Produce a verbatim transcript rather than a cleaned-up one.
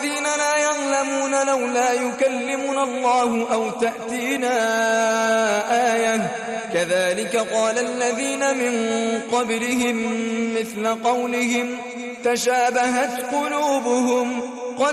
الذين لا يعلمون لولا يكلمنا الله أو تأتينا آية كذلك قال الذين من قبلهم مثل قولهم تشابهت قلوبهم